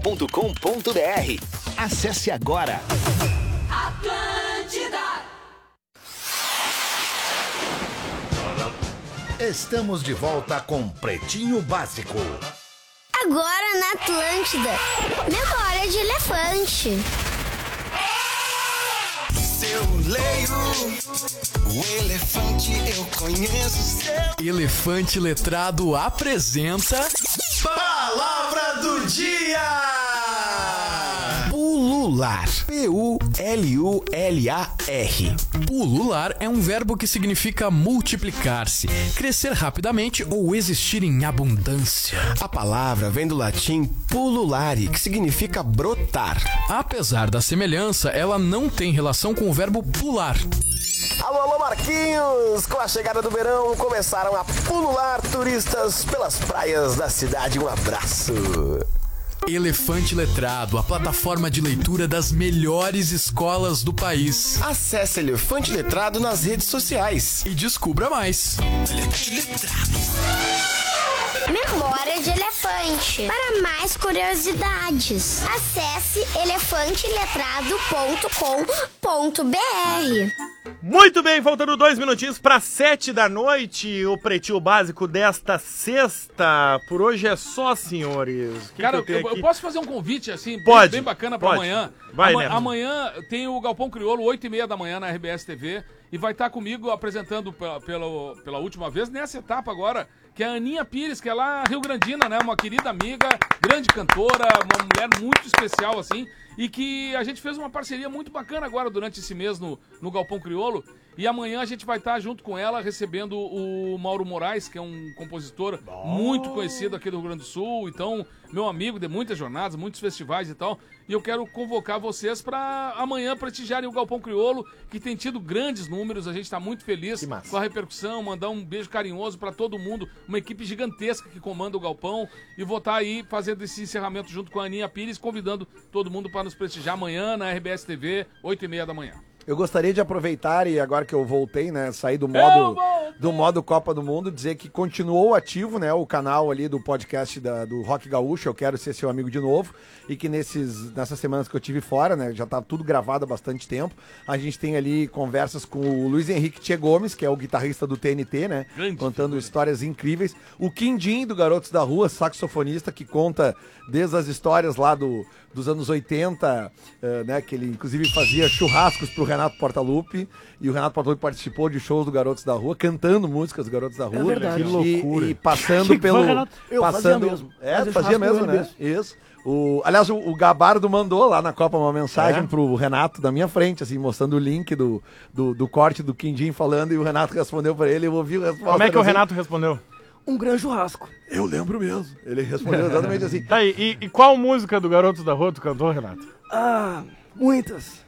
Acesse agora. Atlântida. Estamos de volta com Pretinho Básico. Agora na Atlântida, memória de elefante. Se eu leio o elefante, eu conheço seu. Elefante Letrado apresenta Palavra do Dia! Pulular. P-U-L-U-L-A-R. Pulular é um verbo que significa multiplicar-se, crescer rapidamente ou existir em abundância. A palavra vem do latim pululare, que significa brotar. Apesar da semelhança, ela não tem relação com o verbo pular. Alô, alô, Marquinhos! Com a chegada do verão, começaram a pulular turistas pelas praias da cidade. Um abraço! Elefante Letrado, a plataforma de leitura das melhores escolas do país. Acesse Elefante Letrado nas redes sociais E descubra mais. Memória de elefante. Para mais curiosidades, acesse elefanteletrado.com.br. Muito bem, faltando 2 minutinhos para 7 da noite, o Pretinho Básico desta sexta. Por hoje é só, senhores. Cara, eu posso fazer um convite, assim, Pode, bem bacana pra pode. amanhã? Vai, né? Amanhã tem o Galpão Crioulo, 8h30 da manhã na RBS TV, e vai estar comigo apresentando pela última vez, nessa etapa agora, que é a Aninha Pires, que é lá rio-grandina, né? Uma querida amiga, grande cantora, uma mulher muito especial, assim, e que a gente fez uma parceria muito bacana agora durante esse mês no Galpão Crioulo. E amanhã a gente vai estar junto com ela recebendo o Mauro Moraes, que é um compositor muito conhecido aqui do Rio Grande do Sul. Então, meu amigo de muitas jornadas, muitos festivais e tal. E eu quero convocar vocês para amanhã prestigiarem o Galpão Crioulo, que tem tido grandes números. A gente está muito feliz com a repercussão. Mandar um beijo carinhoso para todo mundo. Uma equipe gigantesca que comanda o Galpão. E vou estar aí fazendo esse encerramento junto com a Aninha Pires, convidando todo mundo para nos prestigiar amanhã na RBS TV, 8h30 da manhã. Eu gostaria de aproveitar, e agora que eu voltei, né, sair do modo Copa do Mundo, dizer que continuou ativo, né, o canal ali do podcast do Rock Gaúcho, Eu Quero Ser Seu Amigo de Novo, e que nessas semanas que eu tive fora, né, já tá tudo gravado há bastante tempo, a gente tem ali conversas com o Luiz Henrique Tchê Gomes, que é o guitarrista do TNT, né, contando histórias incríveis, o Quindim, do Garotos da Rua, saxofonista, que conta desde as histórias lá dos anos 80, né, que ele inclusive fazia churrascos pro Renato Portaluppi, e o Renato Portaluppi participou de shows do Garotos da Rua, cantando músicas do Garotos da Rua. É verdade. Que loucura. E passando pelo... Fazia mesmo. Fazia mesmo, né? Isso. Aliás, o Gabardo mandou lá na Copa uma mensagem pro Renato da minha frente, assim, mostrando o link do corte do Quindim falando, e o Renato respondeu pra ele, eu ouvi a resposta. Como é que o Renato respondeu? Um grande churrasco. Eu lembro mesmo. Ele respondeu exatamente assim. Tá, e qual música do Garotos da Rua tu cantou, Renato? Muitas.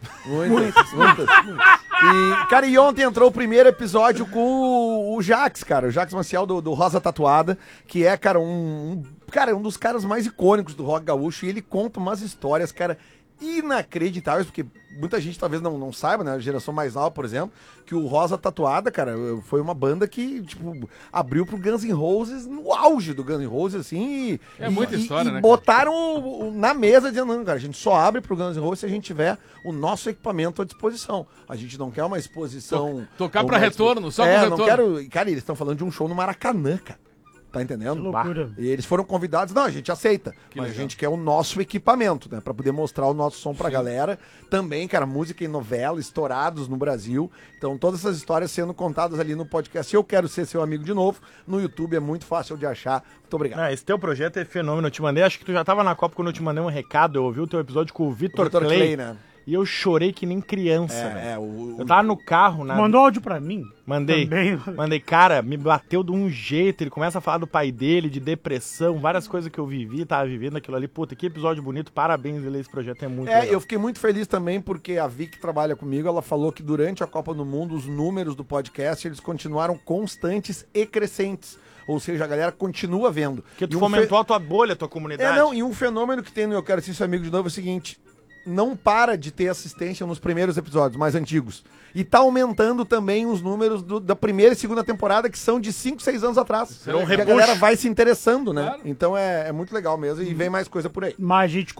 E, cara, e ontem entrou o primeiro episódio com o Jax, cara. O Jax Maciel do Rosa Tatuada, que é, cara, um dos caras mais icônicos do rock gaúcho. E ele conta umas histórias, cara, inacreditáveis, porque muita gente talvez não saiba, né? A geração mais nova, por exemplo, que o Rosa Tatuada, cara, foi uma banda que, tipo, abriu pro Guns N' Roses no auge do Guns N' Roses, assim. Muita história, né? Botaram na mesa dizendo, não, cara, a gente só abre pro Guns N' Roses se a gente tiver o nosso equipamento à disposição. A gente não quer uma exposição... Tocar pra retorno, só pro retorno. Não quero... Cara, eles estão falando de um show no Maracanã, cara. Tá entendendo? Que loucura. E eles foram convidados, não, a gente aceita, mas a gente quer o nosso equipamento, né, pra poder mostrar o nosso som pra galera. Também, cara, música e novela, estourados no Brasil. Então, todas essas histórias sendo contadas ali no podcast Eu Quero Ser Seu Amigo de Novo. No YouTube é muito fácil de achar. Muito obrigado. Esse teu projeto é fenômeno. Eu te mandei, acho que tu já tava na Copa quando eu te mandei um recado. Eu ouvi o teu episódio com o Vitor Clay, né? E eu chorei que nem criança, velho. Eu tava no carro, né? Mandou áudio pra mim? Mandei. Também. Mandei, cara, me bateu de um jeito. Ele começa a falar do pai dele, de depressão, várias coisas que eu tava vivendo aquilo ali. Puta, que episódio bonito. Parabéns, Vila, esse projeto é muito legal. Eu fiquei muito feliz também porque a Vic que trabalha comigo, ela falou que durante a Copa do Mundo, os números do podcast, eles continuaram constantes e crescentes. Ou seja, a galera continua vendo. Porque tu fomentou a tua bolha, a tua comunidade. E um fenômeno que tem no Eu Quero Ser Seu Amigo de Novo é o seguinte... Não para de ter assistência nos primeiros episódios mais antigos. E tá aumentando também os números da primeira e segunda temporada, que são de 5, 6 anos atrás. Será um a galera vai se interessando, né? Claro. Então é muito legal mesmo. E vem mais coisa por aí. Mas a gente